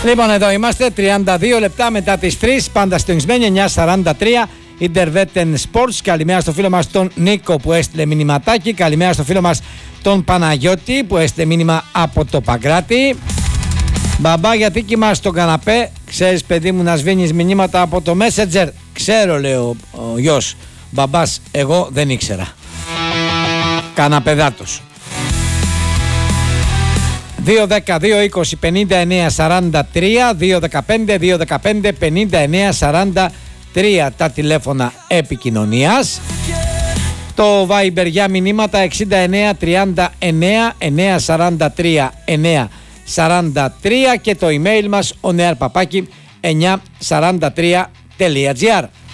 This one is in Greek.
Λοιπόν, εδώ είμαστε 32 λεπτά μετά τις 3, πάντα στεγισμένοι 9:43. Interveten Sports. Καλημέρα στο φίλο μας τον Νίκο που έστειλε μηνυματάκι. Καλημέρα στο φίλο μας τον Παναγιώτη που έστειλε μήνυμα από το Παγκράτη. Μπαμπά, γιατί κοιμάσαι στον καναπέ? Ξέρεις, παιδί μου, να σβήνεις μηνύματα από το Messenger? Ξέρω, λέει ο γιος. Μπαμπάς, εγώ δεν ήξερα. Καναπεδάτος. 2-10-2-20-59-43, 2-15-2-15-59-43 τα τηλέφωνα επικοινωνίας. Το Viber για μηνύματα 69-39-943-943 και το email μας onearpapaki943.gr.